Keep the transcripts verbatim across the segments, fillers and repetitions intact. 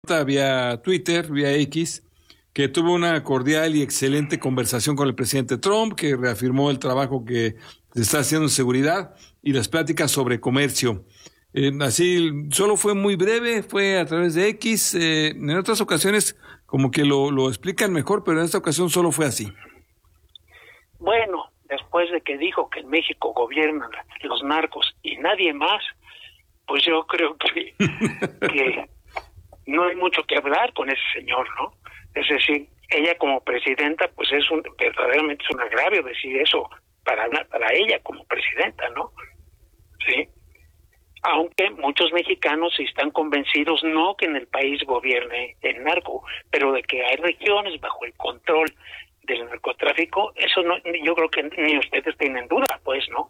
vía Twitter, vía X, que tuvo una cordial y excelente conversación con el presidente Trump, que reafirmó el trabajo que se está haciendo en seguridad y las pláticas sobre comercio. Eh, así, solo fue muy breve, fue a través de X. Eh, en otras ocasiones como que lo, lo explican mejor, pero en esta ocasión solo fue así. Bueno, después de que dijo que en México gobiernan los narcos y nadie más, pues yo creo que, que no hay mucho que hablar con ese señor, ¿no? Es decir, ella como presidenta, pues es un verdaderamente es un agravio decir eso para para ella como presidenta, ¿no? Sí. Aunque muchos mexicanos están convencidos no que en el país gobierne el narco, pero de que hay regiones bajo el control del narcotráfico, eso no, yo creo que ni ustedes tienen duda, pues, ¿no?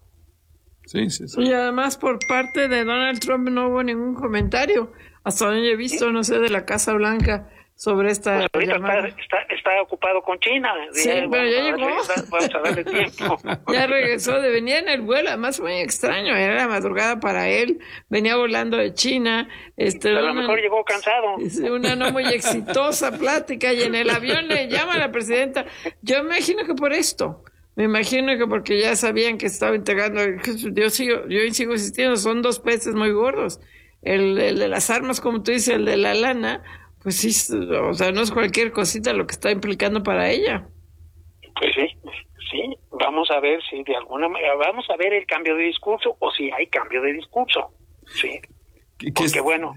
Sí, sí, sí. Y además por parte de Donald Trump no hubo ningún comentario, hasta donde he visto, ¿sí? No sé, de la Casa Blanca sobre esta pues ahorita llamada. Está, está, está ocupado con China. Sí, ya, pero ya llegó. Darle, vamos a darle tiempo. Ya regresó, de venía en el vuelo, además muy extraño, era la madrugada para él, venía volando de China. Este, a lo una, mejor llegó cansado. Una no muy exitosa plática, y en el avión le llama a la presidenta. Yo me imagino que por esto, me imagino que porque ya sabían que estaba integrando, yo sigo, yo sigo insistiendo, son dos peces muy gordos. El, el de las armas, como tú dices, el de la lana, pues sí, o sea, no es cualquier cosita lo que está implicando para ella. Pues sí, sí, vamos a ver si de alguna manera, vamos a ver el cambio de discurso o si hay cambio de discurso, sí. Porque bueno,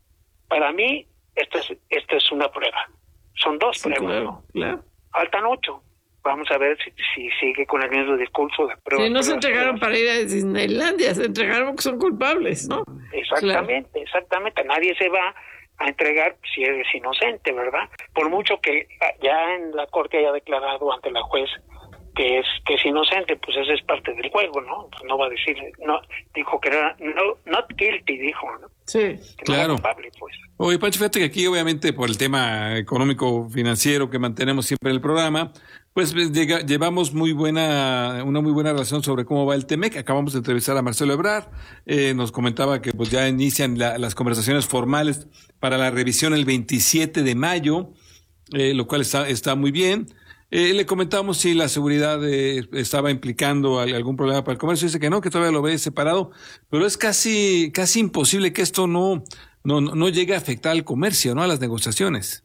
para mí esto es esto es una prueba, son dos sí, pruebas, claro, ¿no? Claro. Faltan ocho. Vamos a ver si, si sigue con el mismo discurso de pruebas. Sí, no pruebas, se entregaron pruebas. para ir a Disneylandia, se entregaron porque son culpables, ¿no? Exactamente, claro. exactamente. Nadie se va a entregar si eres inocente, ¿verdad? Por mucho que ya en la corte haya declarado ante la juez que es que es inocente, pues eso es parte del juego, ¿no? Pues no va a decir, no, dijo que era no, not guilty, dijo, ¿no? Sí, que claro. No era culpable, pues. Oye, Pancho, fíjate que aquí, obviamente, por el tema económico-financiero que mantenemos siempre en el programa, pues llega, llevamos muy buena, una muy buena relación sobre cómo va el Temec. Acabamos de entrevistar a Marcelo Ebrard, eh, nos comentaba que pues ya inician la, las conversaciones formales para la revisión el veintisiete de mayo, eh, lo cual está, está muy bien. Eh, le comentamos si la seguridad eh, estaba implicando algún problema para el comercio. Dice que no, que todavía lo ve separado, pero es casi casi imposible que esto no no no llegue a afectar al comercio, ¿no? A las negociaciones.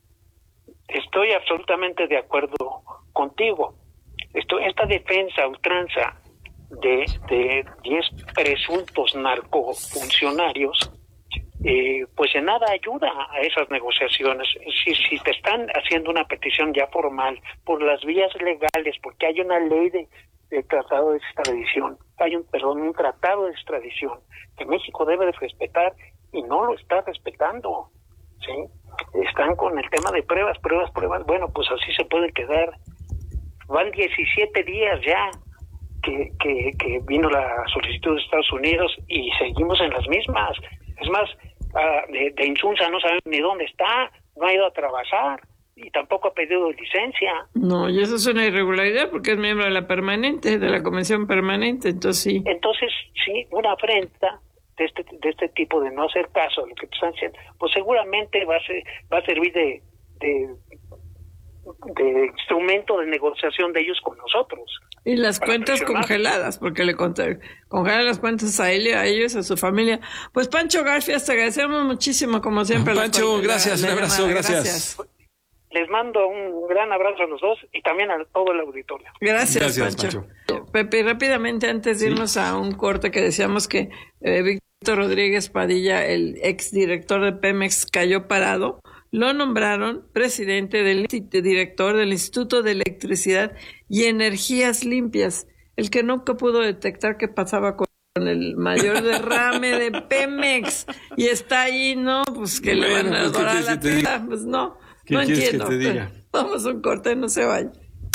Estoy absolutamente de acuerdo contigo. Esto, esta defensa a ultranza de de diez presuntos narcofuncionarios, eh, pues en nada ayuda a esas negociaciones. Si, si te están haciendo una petición ya formal por las vías legales, porque hay una ley de, de tratado de extradición, hay un perdón, un tratado de extradición que México debe de respetar y no lo está respetando, ¿sí? Están con el tema de pruebas, pruebas, pruebas. Bueno, pues así se puede quedar. Van diecisiete días ya que, que, que vino la solicitud de Estados Unidos y seguimos en las mismas. Es más, uh, de, de Insunza no sabemos ni dónde está, no ha ido a trabajar y tampoco ha pedido licencia. No, y eso es una irregularidad porque es miembro de la permanente, de la Comisión Permanente, entonces sí. Entonces, sí, una afrenta de este de este tipo de no hacer caso a lo que te están diciendo, pues seguramente va a ser, va a servir de, de de instrumento de negociación de ellos con nosotros. Y las cuentas presionar. Congeladas, porque le congelan las cuentas a él, a ellos, a su familia. Pues Pancho Garfias, te agradecemos muchísimo, como siempre. Pancho, la, gracias, la, un abrazo, llamada. gracias. gracias. Les mando un gran abrazo a los dos y también a todo el auditorio. Gracias, gracias Pancho. Pancho. Pepe, rápidamente, antes de irnos sí. a un corte, que decíamos que eh, Víctor Rodríguez Padilla, el exdirector de Pemex, cayó parado. Lo nombraron presidente del director del Instituto de Electricidad y Energías Limpias, el que nunca pudo detectar qué pasaba con el mayor derrame de Pemex. Y está ahí, ¿no? Pues que bueno, le van a pues, adorar la tela. Pues no, no entiendo. Que te diga? Vamos a un corte, no se vaya.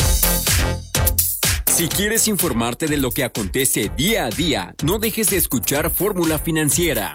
Si quieres informarte de lo que acontece día a día, no dejes de escuchar Fórmula Financiera.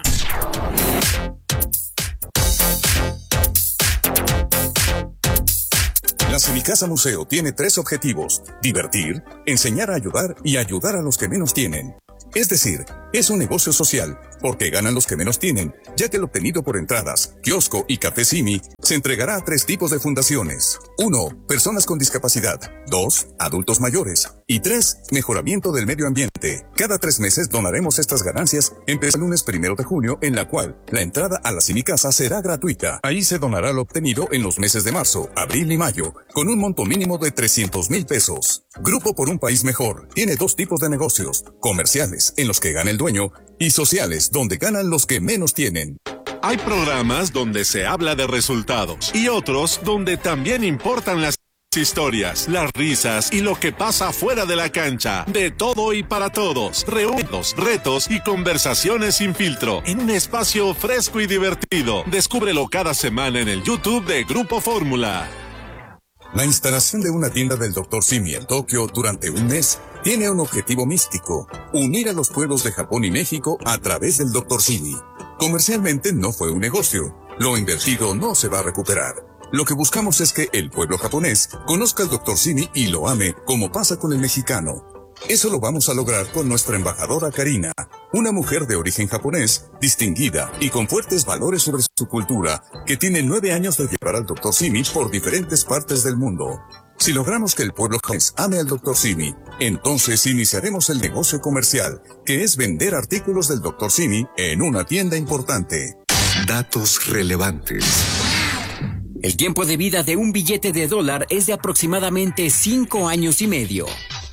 La Semicasa Museo tiene tres objetivos: divertir, enseñar a ayudar y ayudar a los que menos tienen. Es decir, Es un negocio social, porque ganan los que menos tienen, ya que el obtenido por entradas, kiosco y café Simi se entregará a tres tipos de fundaciones. Uno, personas con discapacidad. Dos, adultos mayores. Y tres, mejoramiento del medio ambiente. Cada tres meses donaremos estas ganancias, empezando el lunes primero de junio, en la cual la entrada a la Simi Casa será gratuita. Ahí se donará lo obtenido en los meses de marzo, abril y mayo, con un monto mínimo de trescientos mil pesos. Grupo por un país mejor tiene dos tipos de negocios: comerciales, en los que gana el dueño, y sociales, donde ganan los que menos tienen. Hay programas donde se habla de resultados y otros donde también importan las historias, las risas y lo que pasa fuera de la cancha. De todo y para todos. Reunidos, retos y conversaciones sin filtro en un espacio fresco y divertido. Descúbrelo cada semana en el YouTube de Grupo Fórmula. La instalación de una tienda del doctor Simi en Tokio durante un mes tiene un objetivo místico: unir a los pueblos de Japón y México a través del doctor Simi. Comercialmente no fue un negocio. Lo invertido no se va a recuperar. Lo que buscamos es que el pueblo japonés conozca al doctor Simi y lo ame, como pasa con el mexicano. Eso lo vamos a lograr con nuestra embajadora Karina, una mujer de origen japonés, distinguida y con fuertes valores sobre su cultura, que tiene nueve años de llevar al doctor Simi por diferentes partes del mundo. Si logramos que el pueblo japonés ame al doctor Simi, entonces iniciaremos el negocio comercial, que es vender artículos del doctor Simi en una tienda importante. Datos relevantes. El tiempo de vida de un billete de dólar es de aproximadamente cinco años y medio.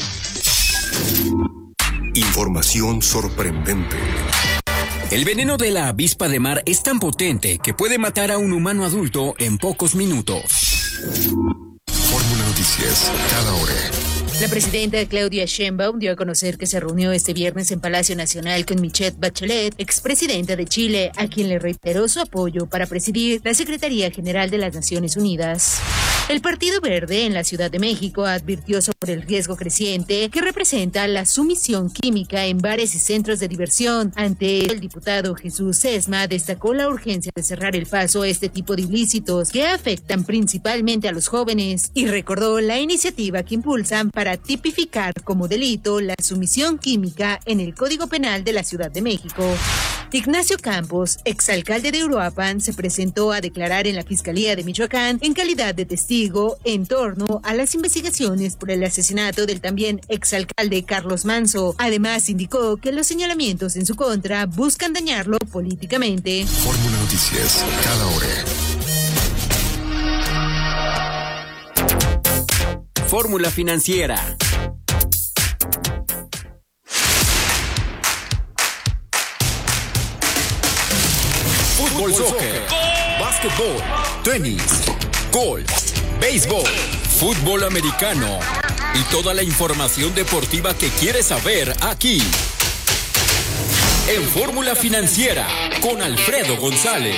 Información sorprendente. El veneno de la avispa de mar es tan potente que puede matar a un humano adulto en pocos minutos. Fórmula Noticias, cada hora. La presidenta Claudia Sheinbaum dio a conocer que se reunió este viernes en Palacio Nacional con Michelle Bachelet, expresidenta de Chile, a quien le reiteró su apoyo para presidir la Secretaría General de las Naciones Unidas. El Partido Verde en la Ciudad de México advirtió sobre el riesgo creciente que representa la sumisión química en bares y centros de diversión. Ante ello, el diputado Jesús Sesma destacó la urgencia de cerrar el paso a este tipo de ilícitos que afectan principalmente a los jóvenes y recordó la iniciativa que impulsan para tipificar como delito la sumisión química en el Código Penal de la Ciudad de México. Ignacio Campos, exalcalde de Uruapan, se presentó a declarar en la Fiscalía de Michoacán en calidad de testigo en torno a las investigaciones por el asesinato del también exalcalde Carlos Manso. Además, indicó que los señalamientos en su contra buscan dañarlo políticamente. Fórmula Noticias, cada hora. Fórmula Financiera. Fútbol, soccer, básquetbol, tenis, golf, béisbol, fútbol americano y toda la información deportiva que quieres saber aquí en Fórmula Financiera con Alfredo González.